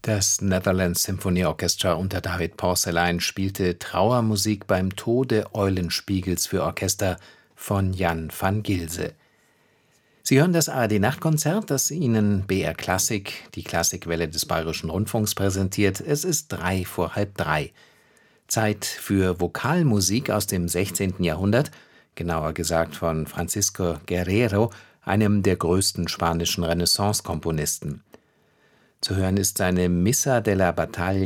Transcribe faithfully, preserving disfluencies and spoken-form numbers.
Das Netherlands Symphony Orchestra unter David Porcelein spielte Trauermusik beim Tode Eulenspiegels für Orchester von Jan van Gilse. Sie hören das A R D-Nachtkonzert, das Ihnen B R Klassik, die Klassikwelle des Bayerischen Rundfunks, präsentiert. Es ist drei vor halb drei. Zeit für Vokalmusik aus dem sechzehnten Jahrhundert, genauer gesagt von Francisco Guerrero, einem der größten spanischen Renaissance-Komponisten. Zu hören ist seine Missa de la Battaglia